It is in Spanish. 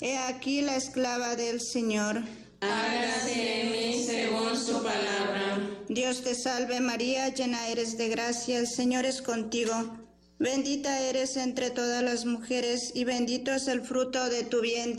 He aquí la esclava del Señor. Hágase en mí según su palabra. Dios te salve María, llena eres de gracia, el Señor es contigo. Bendita eres entre todas las mujeres y bendito es el fruto de tu vientre,